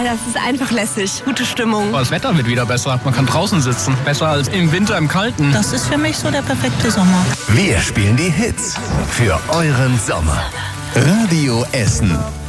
das ist einfach lässig. Gute Stimmung. Das Wetter wird wieder besser. Man kann draußen sitzen. Besser als im Winter im Kalten. Das ist für mich so der perfekte Sommer. Wir spielen die Hits für euren Sommer. Radio Essen.